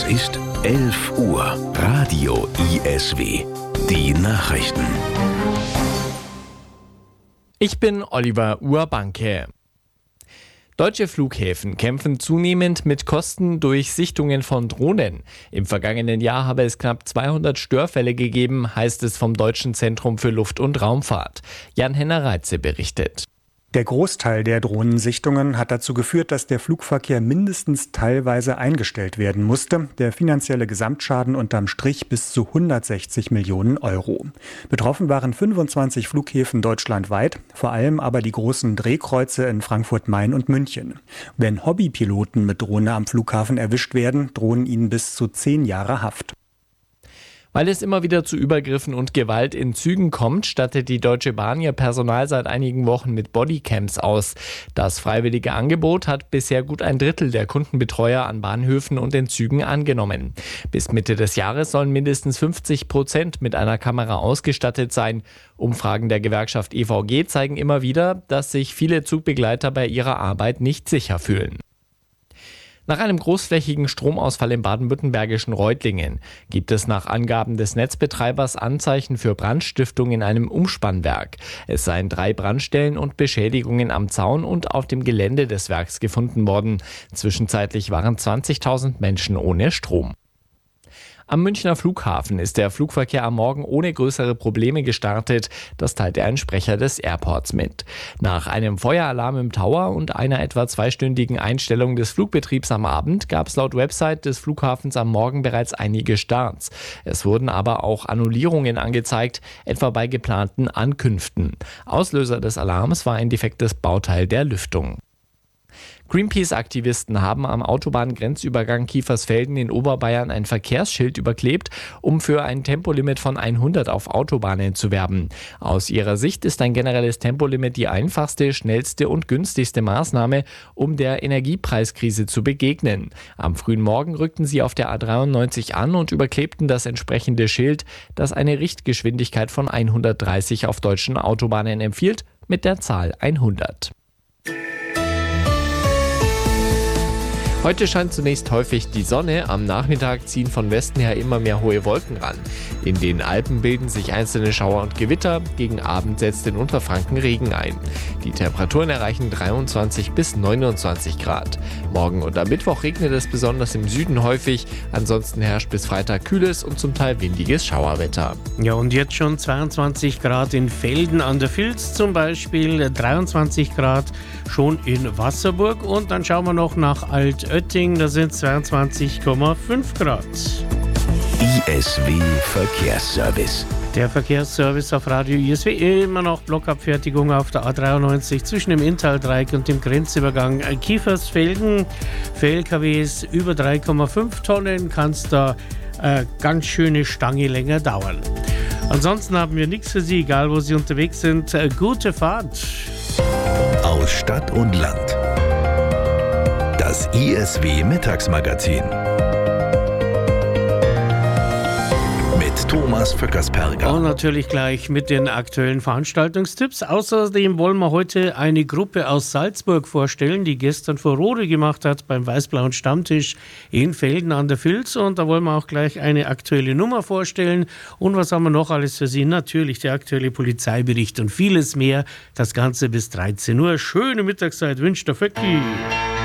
ist 11 Uhr. Radio ISW. Die Nachrichten. Ich bin Oliver Urbanke. Deutsche Flughäfen kämpfen zunehmend mit Kosten durch Sichtungen von Drohnen. Im vergangenen Jahr habe es knapp 200 Störfälle gegeben, heißt es vom Deutschen Zentrum für Luft- und Raumfahrt. Jan-Henner Reitze berichtet. Der Großteil der Drohnensichtungen hat dazu geführt, dass der Flugverkehr mindestens teilweise eingestellt werden musste. Der finanzielle Gesamtschaden unterm Strich bis zu 160 Millionen Euro. Betroffen waren 25 Flughäfen deutschlandweit, vor allem aber die großen Drehkreuze in Frankfurt-Main und München. Wenn Hobbypiloten mit Drohne am Flughafen erwischt werden, drohen ihnen bis zu 10 Jahre Haft. Weil es immer wieder zu Übergriffen und Gewalt in Zügen kommt, stattet die Deutsche Bahn ihr Personal seit einigen Wochen mit Bodycams aus. Das freiwillige Angebot hat bisher gut ein Drittel der Kundenbetreuer an Bahnhöfen und in Zügen angenommen. Bis Mitte des Jahres sollen mindestens 50% mit einer Kamera ausgestattet sein. Umfragen der Gewerkschaft EVG zeigen immer wieder, dass sich viele Zugbegleiter bei ihrer Arbeit nicht sicher fühlen. Nach einem großflächigen Stromausfall im baden-württembergischen Reutlingen gibt es nach Angaben des Netzbetreibers Anzeichen für Brandstiftung in einem Umspannwerk. Es seien 3 Brandstellen und Beschädigungen am Zaun und auf dem Gelände des Werks gefunden worden. Zwischenzeitlich waren 20.000 Menschen ohne Strom. Am Münchner Flughafen ist der Flugverkehr am Morgen ohne größere Probleme gestartet. Das teilte ein Sprecher des Airports mit. Nach einem Feueralarm im Tower und einer etwa 2-stündigen Einstellung des Flugbetriebs am Abend gab es laut Website des Flughafens am Morgen bereits einige Starts. Es wurden aber auch Annullierungen angezeigt, etwa bei geplanten Ankünften. Auslöser des Alarms war ein defektes Bauteil der Lüftung. Greenpeace-Aktivisten haben am Autobahngrenzübergang Kiefersfelden in Oberbayern ein Verkehrsschild überklebt, um für ein Tempolimit von 100 auf Autobahnen zu werben. Aus ihrer Sicht ist ein generelles Tempolimit die einfachste, schnellste und günstigste Maßnahme, um der Energiepreiskrise zu begegnen. Am frühen Morgen rückten sie auf der A93 an und überklebten das entsprechende Schild, das eine Richtgeschwindigkeit von 130 auf deutschen Autobahnen empfiehlt, mit der Zahl 100. Heute scheint zunächst häufig die Sonne, am Nachmittag ziehen von Westen her immer mehr hohe Wolken ran. In den Alpen bilden sich einzelne Schauer und Gewitter, gegen Abend setzt in Unterfranken Regen ein. Die Temperaturen erreichen 23 bis 29 Grad. Morgen und am Mittwoch regnet es besonders im Süden häufig, ansonsten herrscht bis Freitag kühles und zum Teil windiges Schauerwetter. Ja, und jetzt schon 22 Grad in Velden an der Vils zum Beispiel, 23 Grad schon in Wasserburg und dann schauen wir noch nach Altötting, da sind 22,5 Grad. ISW Verkehrsservice. Der Verkehrsservice auf Radio ISW, immer noch Blockabfertigung auf der A93 zwischen dem Inntal-Dreieck und dem Grenzübergang Kiefersfelden. Für LKWs über 3,5 Tonnen kann es da ganz schöne Stange länger dauern. Ansonsten haben wir nichts für Sie, egal wo Sie unterwegs sind. Gute Fahrt. Aus Stadt und Land. Das ISW Mittagsmagazin. Mit Thomas Vöckersperger. Und natürlich gleich mit den aktuellen Veranstaltungstipps. Außerdem wollen wir heute eine Gruppe aus Salzburg vorstellen, die gestern Furore gemacht hat beim Weiß-Blauen Stammtisch in Velden an der Vils. Und da wollen wir auch gleich eine aktuelle Nummer vorstellen. Und was haben wir noch alles für Sie? Natürlich der aktuelle Polizeibericht und vieles mehr. Das Ganze bis 13 Uhr. Schöne Mittagszeit wünscht der Vöcki.